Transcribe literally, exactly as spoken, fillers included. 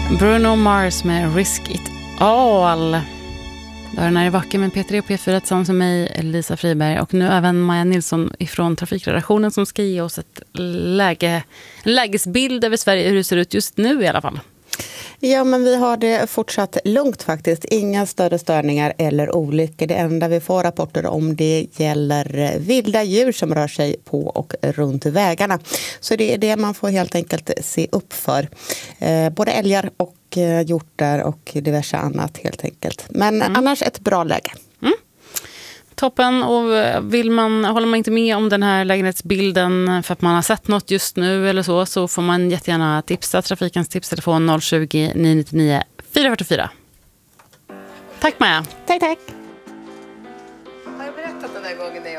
Bruno Mars med Risk It All. Där är vacker med P tre och P fyra tillsammans med mig, Lisa Friberg, och nu även Maja Nilsson ifrån trafikredaktionen som ska ge oss ett läge, en lägesbild över Sverige, hur det ser ut just nu i alla fall. Ja, men vi har det fortsatt lugnt faktiskt. Inga större störningar eller olyckor. Det enda vi får rapporter om det gäller vilda djur som rör sig på och runt vägarna. Så det är det man får helt enkelt se upp för. Eh, både älgar och eh, hjortar och diverse annat helt enkelt. Men mm. annars ett bra läge. Mm. Toppen, och vill man, håller man inte med om den här lägenhetsbilden för att man har sett något just nu eller så, så får man jättegärna tipsa Trafikens tipstelefon noll tjugo, nio nio nio, fyra fyra fyra. Tack Maja. Tack, tack. Har jag berättat den där gången när jag